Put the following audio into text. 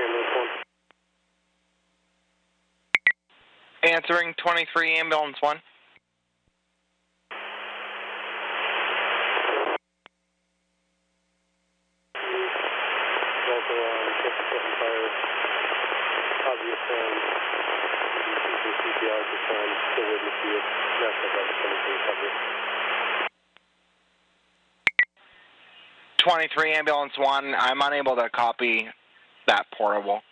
Answering 23 Ambulance 1. Obvious CPR performed, still witness the National Guard coming to recovery. 23 Ambulance 1, I'm unable to copy that portable.